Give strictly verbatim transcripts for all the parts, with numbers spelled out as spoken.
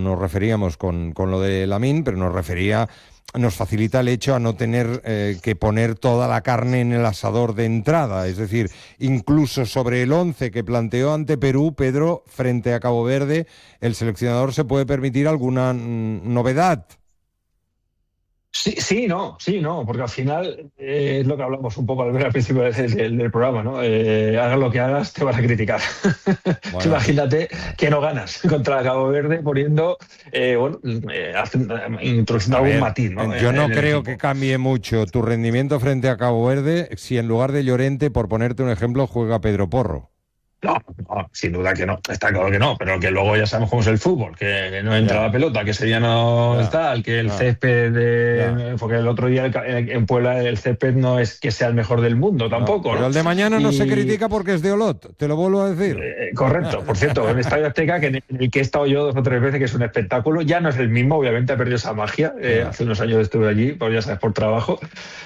nos referíamos con, con lo de Lamine, pero nos refería, nos facilita el hecho a no tener eh, que poner toda la carne en el asador de entrada. Es decir, incluso sobre el once que planteó ante Perú, Pedro, frente a Cabo Verde, el seleccionador se puede permitir alguna mm, novedad. Sí, sí, no, sí, no, porque al final eh, es lo que hablamos un poco al, al principio del, del, del programa, ¿no? Eh, hagas lo que hagas, te van a criticar. Bueno, imagínate que no ganas contra Cabo Verde poniendo, eh, bueno, eh, introduciendo algún ver, matiz, ¿no? Yo en, no en creo que cambie mucho tu rendimiento frente a Cabo Verde si en lugar de Llorente, por ponerte un ejemplo, juega Pedro Porro. No, no, sin duda que no, está claro que no, pero que luego ya sabemos cómo es el fútbol, que no entra ya la pelota, que ese día no ya, tal, que el ya, césped, de, ya. porque el otro día en Puebla el césped no es que sea el mejor del mundo tampoco. No, pero ¿no? el de mañana y... no se critica porque es de Olot, te lo vuelvo a decir. Eh, correcto, por cierto, el Estadio Azteca, que en el que he estado yo dos o tres veces, que es un espectáculo, ya no es el mismo, obviamente ha perdido esa magia, eh, hace unos años estuve allí, pues ya sabes, por trabajo,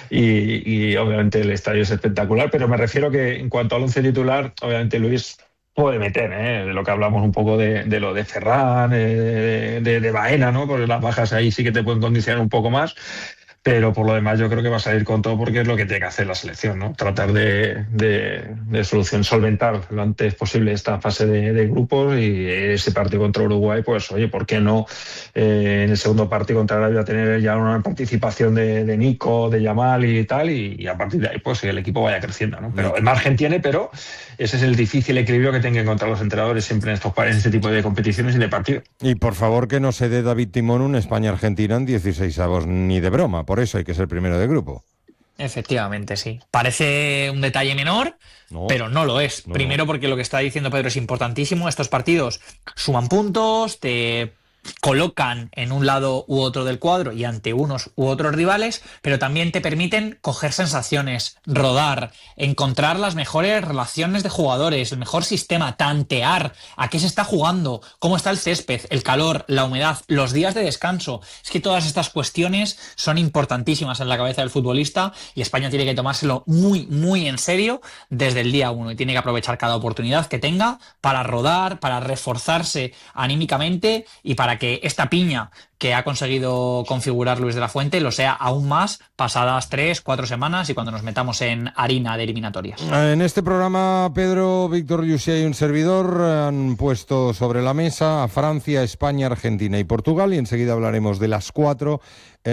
y, y obviamente el estadio es espectacular, pero me refiero que en cuanto al once titular, obviamente Luis puede meter, ¿eh? De lo que hablamos un poco de, de lo de Ferran, de, de, de Baena, ¿no? Porque las bajas ahí sí que te pueden condicionar un poco más, pero por lo demás yo creo que va a salir con todo porque es lo que tiene que hacer la selección, ¿no? Tratar de, de, de solución, solventar lo antes posible esta fase de, de grupos, y ese partido contra Uruguay, pues oye, ¿por qué no eh, en el segundo partido contra Arabia tener ya una participación de, de Nico, de Yamal y tal, y, y a partir de ahí pues el equipo vaya creciendo, ¿no? Pero el margen tiene, pero ese es el difícil equilibrio que tienen que encontrar los entrenadores siempre en estos en este tipo de competiciones y de partidos. Y por favor que no se dé David Timón un España-Argentina en dieciseisavos ni de broma, por eso hay que ser primero de grupo. Efectivamente, sí. Parece un detalle menor, no, pero no lo es. No, Primero porque lo que está diciendo Pedro es importantísimo. Estos partidos suman puntos, te colocan en un lado u otro del cuadro y ante unos u otros rivales, pero también te permiten coger sensaciones, rodar, encontrar las mejores relaciones de jugadores, el mejor sistema, tantear a qué se está jugando, cómo está el césped, el calor, la humedad, los días de descanso. Es que todas estas cuestiones son importantísimas en la cabeza del futbolista, y España tiene que tomárselo muy, muy en serio desde el día uno, y tiene que aprovechar cada oportunidad que tenga para rodar, para reforzarse anímicamente y para que esta piña que ha conseguido configurar Luis de la Fuente lo sea aún más pasadas tres, cuatro semanas y cuando nos metamos en harina de eliminatorias. En este programa, Pedro, Víctor Yusia y un servidor han puesto sobre la mesa a Francia, España, Argentina y Portugal, y enseguida hablaremos de las cuatro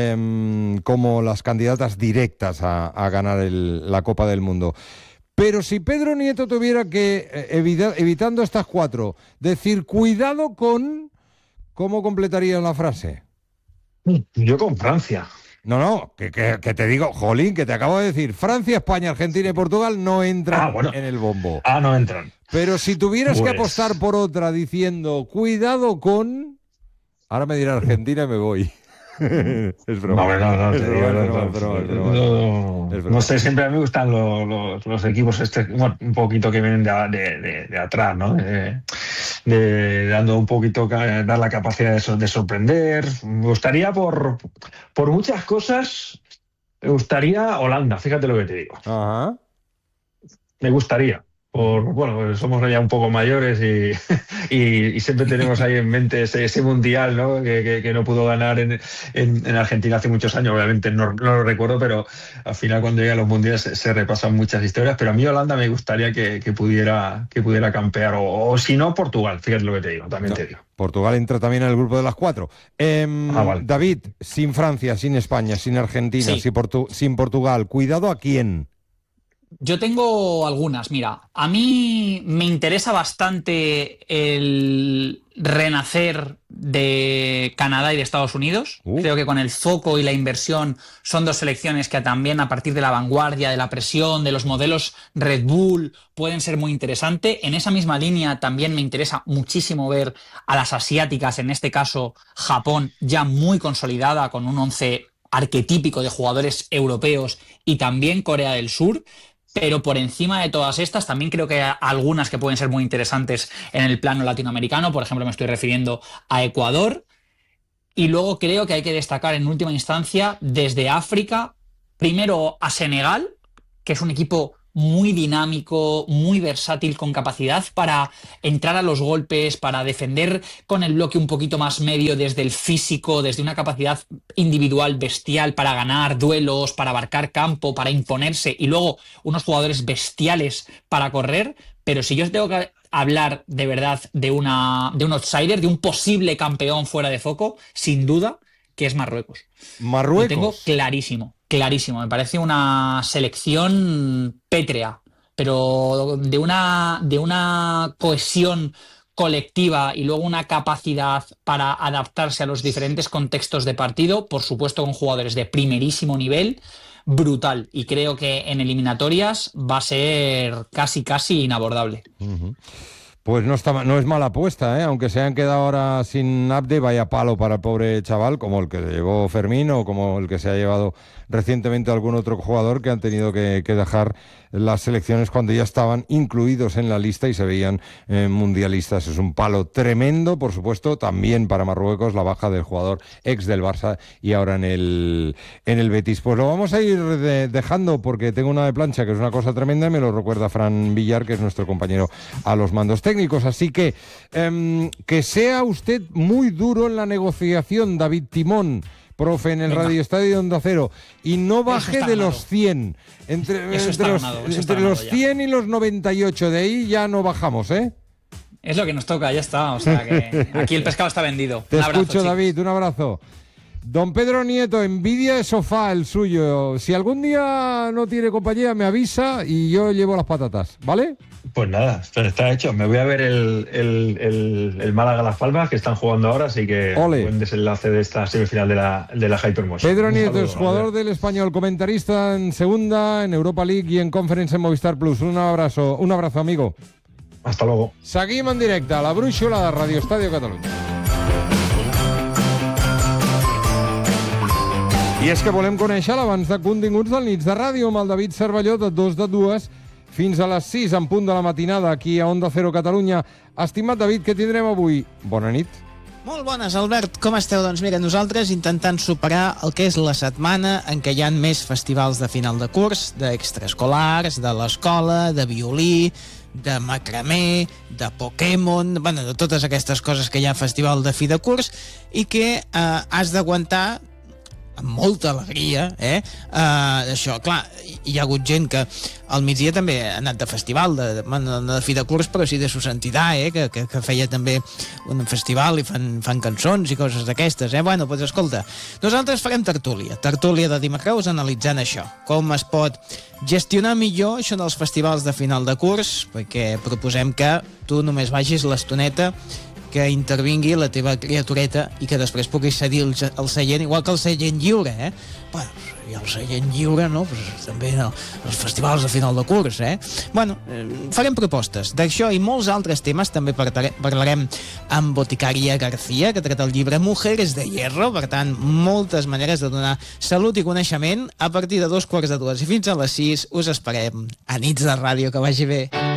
eh, como las candidatas directas a, a ganar el, la Copa del Mundo. Pero si Pedro Nieto tuviera que, evita, evitando estas cuatro, decir cuidado con... ¿Cómo completarías la frase? Yo con Francia. No, no, que, que, que te digo, jolín, que te acabo de decir, Francia, España, Argentina y Portugal no entran ah, bueno. en el bombo. Ah, no entran. Pero si tuvieras pues... que apostar por otra diciendo, cuidado con... Ahora me dirá Argentina y me voy. Es broma. No, no, no, te digo, no, no, no sé, siempre a mí me gustan los, los, los equipos este, bueno, un poquito que vienen de, de, de, de atrás, ¿no? De, de, dando un poquito, dar la capacidad de, de sorprender. Me gustaría por, por muchas cosas, me gustaría Holanda, fíjate lo que te digo. Ajá. Me gustaría. Por, bueno, somos ya un poco mayores y, y, y siempre tenemos ahí en mente ese, ese mundial, ¿no? Que, que, que no pudo ganar en, en, en Argentina hace muchos años, obviamente no, no lo recuerdo, pero al final cuando llegan los mundiales se, se repasan muchas historias, pero a mí Holanda me gustaría que, que, pudiera, que pudiera campear, o, o si no Portugal, fíjate lo que te digo, también no, te digo. Portugal entra también en el grupo de las cuatro. Eh, ah, vale. David, sin Francia, sin España, sin Argentina, sí. sin, Portu- sin Portugal, ¿cuidado a quién? Yo tengo algunas, mira, a mí me interesa bastante el renacer de Canadá y de Estados Unidos. Uh. Creo que con el foco y la inversión son dos selecciones que también a partir de la vanguardia, de la presión, de los modelos Red Bull pueden ser muy interesantes. En esa misma línea también me interesa muchísimo ver a las asiáticas, en este caso Japón, ya muy consolidada con un once arquetípico de jugadores europeos, y también Corea del Sur. Pero por encima de todas estas, también creo que hay algunas que pueden ser muy interesantes en el plano latinoamericano. Por ejemplo, me estoy refiriendo a Ecuador. Y luego creo que hay que destacar en última instancia desde África, primero a Senegal, que es un equipo muy dinámico, muy versátil, con capacidad para entrar a los golpes, para defender con el bloque un poquito más medio desde el físico, desde una capacidad individual bestial para ganar duelos, para abarcar campo, para imponerse, y luego unos jugadores bestiales para correr. Pero si yo os tengo que hablar de verdad de, una, de un outsider, de un posible campeón fuera de foco, sin duda, que es Marruecos. Marruecos. Lo tengo clarísimo, clarísimo. Me parece una selección pétrea, pero de una, de una cohesión colectiva y luego una capacidad para adaptarse a los diferentes contextos de partido, por supuesto con jugadores de primerísimo nivel, brutal. Y creo que en eliminatorias va a ser casi, casi inabordable. Uh-huh. Pues no está, no es mala apuesta, ¿eh? Aunque se han quedado ahora sin Abde, vaya palo para el pobre chaval, como el que le llevó Fermín o como el que se ha llevado recientemente algún otro jugador que han tenido que, que dejar las selecciones cuando ya estaban incluidos en la lista y se veían eh, mundialistas. Es un palo tremendo, por supuesto, también para Marruecos, la baja del jugador ex del Barça y ahora en el, en el Betis. Pues lo vamos a ir de, dejando porque tengo una de plancha que es una cosa tremenda y me lo recuerda Fran Villar, que es nuestro compañero a los mandos técnicos. Así que eh, que sea usted muy duro en la negociación, David Timón, profe en el Venga. Radio Estadio de Onda Cero, y no baje de los cien. Entre, entre los, ganado, entre los cien y los noventa y ocho, de ahí ya no bajamos, ¿eh? Es lo que nos toca, ya está. O sea que aquí el pescado está vendido. Te un abrazo, escucho, chicos. David, un abrazo. Don Pedro Nieto, envidia de sofá el suyo. Si algún día no tiene compañía, me avisa y yo llevo las patatas, ¿vale? Pues nada, está hecho. Me voy a ver el, el, el, el Málaga-Las Palmas, que están jugando ahora, así que Ole. Buen desenlace de esta semifinal de la, de la Hypermotion. Pedro Nieto es jugador del Español, comentarista en Segunda, en Europa League y en Conference en Movistar Plus. Un abrazo, un abrazo, amigo. Hasta luego. Seguim en directe a la Brúixola de Radio Estadio Catalunya. I és que volem conèixer l'abans de continguts del Nits de Ràdio amb el David Cervelló de dos de dues fins a les sis en punt de la matinada aquí a Onda Cero Catalunya. Estimat David, què tindrem avui? Bona nit. Molt bones, Albert. Com esteu? Doncs mira, nosaltres intentant superar el que és la setmana en què hi ha més festivals de final de curs, d'extraescolars, de l'escola, de violí, de macramé, de Pokémon, bueno, de totes aquestes coses que hi ha a festival de fi de curs i que eh, has d'aguantar amb molta alegria, eh? Uh, això, clar, hi ha hagut gent que al migdia també ha anat de festival, de, de, de fi de curs, però sí de su santidad, eh? Que, que, que feia també un festival i fan, fan cançons i coses d'aquestes, eh? Bueno, doncs escolta, nosaltres farem tertúlia, tertúlia de dimecres analitzant això, com es pot gestionar millor això dels festivals de final de curs, perquè proposem que tu només vagis l'estoneta que intervingui la teva criatureta i que després puguis cedir el, el seient, igual que el seient lliure, eh? Bueno, i el seient lliure, no? Pues també no, els festivals de final de curs, eh? Bueno, eh, farem propostes d'això i molts altres temes. També parlarem amb Boticaria García, que tracta el llibre Mujeres de Hierro, per tant, moltes maneres de donar salut i coneixement. A partir de dos quarts de dues i fins a les sis us esperem a Nits de Ràdio, que vagi bé.